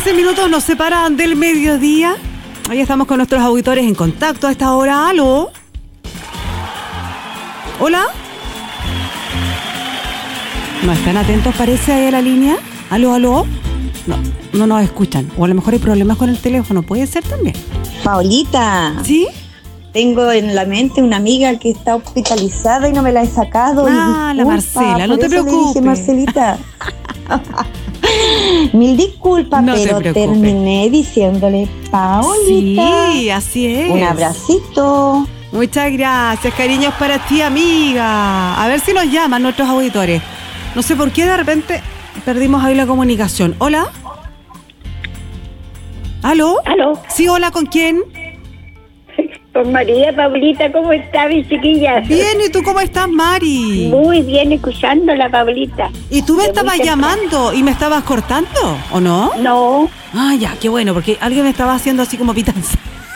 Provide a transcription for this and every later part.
15 minutos nos separan del mediodía. Hoy estamos con nuestros auditores en contacto a esta hora. ¿Aló? ¿Hola? ¿No están atentos, parece, ahí a la línea? ¿Aló, aló? No nos escuchan. O a lo mejor hay problemas con el teléfono. Puede ser también. Paulita. ¿Sí? Tengo en la mente una amiga que está hospitalizada y no me la he sacado. Ah, la Marcela, no te preocupes. Le dije, Marcelita. Mil disculpas, no pero terminé diciéndole, Paulita. Sí, así es. Un abracito. Muchas gracias, cariños para ti, amiga. A ver si nos llaman nuestros auditores. No sé por qué de repente perdimos ahí la comunicación. ¿Hola? ¿Aló? ¿Aló? Sí, hola, ¿con quién? Con María. Paulita, ¿cómo está, mi chiquilla? Bien, ¿y tú cómo estás, Mari? Muy bien, escuchándola, Paulita. ¿Y tú me estabas llamando y me estabas cortando, o no? No. Ah, ya, qué bueno, porque alguien me estaba haciendo así como pitanza.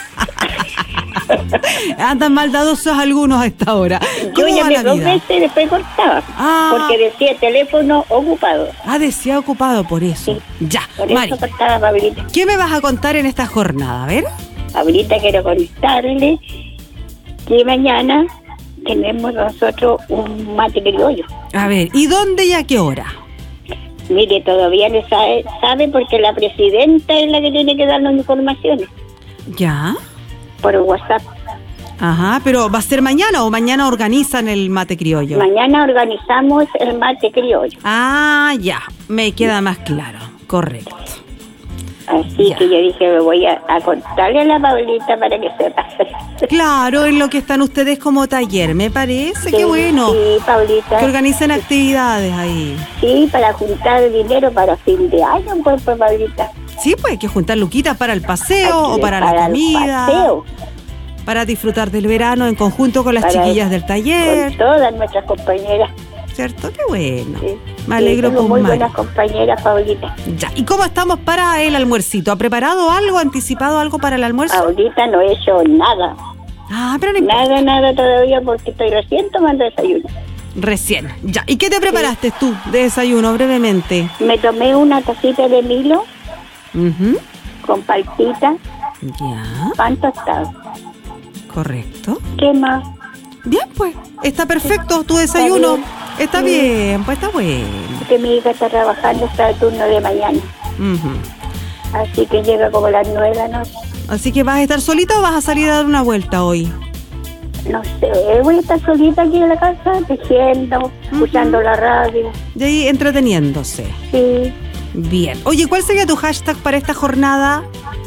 Andan maldadosos algunos a esta hora. Yo llamé 2 veces y después cortaba. Porque decía teléfono ocupado. Ah, decía ocupado, por eso. Sí. Ya, por Mari, eso cortaba, Paulita. ¿qué me vas a contar en esta jornada? A ver. Paulita, quiero contarle que mañana tenemos nosotros un mate criollo. A ver, ¿y dónde y a qué hora? Mire, todavía no sabe porque la presidenta es la que tiene que darnos informaciones. ¿Ya? Por WhatsApp. Ajá, pero ¿va a ser mañana o mañana organizan el mate criollo? Mañana organizamos el mate criollo. Ah, ya, me queda más claro, correcto. Así ya. que yo dije, me voy a contarle a la Paulita para que sepa. Claro, en lo que están ustedes como taller, me parece, Sí, qué bueno. Sí, Paulita. Que organicen actividades ahí. Sí, para juntar dinero para fin de año, pues, Paulita. Sí, pues hay que juntar luquitas para el paseo o para la comida. El paseo. Para disfrutar del verano en conjunto con las chiquillas del taller. Con todas nuestras compañeras. ¿Cierto? Qué bueno. Sí. Me alegro tengo con muy Mari. buenas compañeras, Paulita. Ya. ¿Y cómo estamos para el almuercito? ¿Ha preparado algo, anticipado algo para el almuerzo? Paulita, no he hecho nada. Ah, pero no importa. Nada todavía porque estoy recién tomando desayuno. Recién. Ya. ¿Y qué te preparaste tú de desayuno, brevemente? Me tomé una tacita de Milo Uh-huh. con palpita, Ya. pan tostado. Correcto. ¿Qué más? Bien, pues. Está perfecto tu desayuno. Está bien, pues está bueno. Porque mi hija está trabajando hasta el turno de mañana. Uh-huh. Así que llega como a las 9 de la noche. Así que ¿vas a estar solita o vas a salir a dar una vuelta hoy? No sé, voy a estar solita aquí en la casa, tejiendo, escuchando la radio. Y ahí entreteniéndose. Sí. Bien. Oye, ¿cuál sería tu hashtag para esta jornada?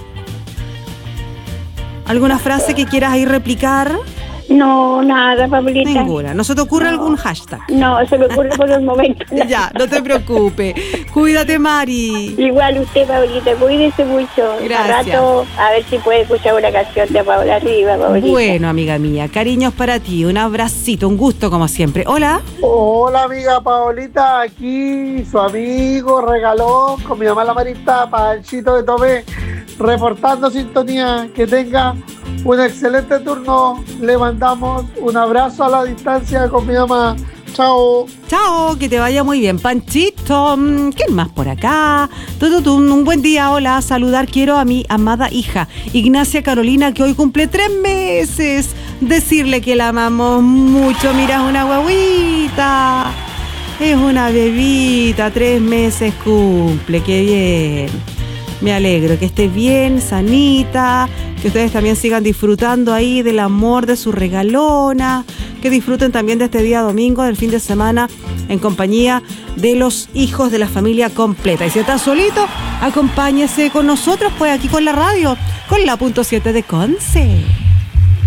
¿Alguna frase que quieras ahí replicar? No, nada, Pablita. Ninguna. ¿No se te ocurre algún hashtag? No, se me ocurre por el momento. Ya, no te preocupes. Cuídate, Mari. Igual usted, Pablita, cuídese mucho. Gracias. Al rato, a ver si puede escuchar una canción de Paula Riva, Pablita. Bueno, amiga mía, cariños para ti. Un abracito, un gusto como siempre. Hola. Hola, amiga Paolita, aquí su amigo Regalón con mi mamá la Marita, Panchito de Tomé, reportando sintonía. Que tenga un excelente turno. Le mandamos un abrazo a la distancia con mi mamá. Chao. Chao, que te vaya muy bien, Panchito. ¿Quién más por acá? Un buen día, hola. Saludar quiero a mi amada hija, Ignacia Carolina, que hoy cumple 3 meses. Decirle que la amamos mucho. Mira, es una guaguita. Es una bebita, 3 meses cumple. Qué bien. Me alegro que esté bien, sanita, que ustedes también sigan disfrutando ahí del amor de su regalona, que disfruten también de este día domingo, del fin de semana, en compañía de los hijos de la familia completa. Y si está solito, acompáñese con nosotros, pues aquí con la radio, con la .7 de Conce.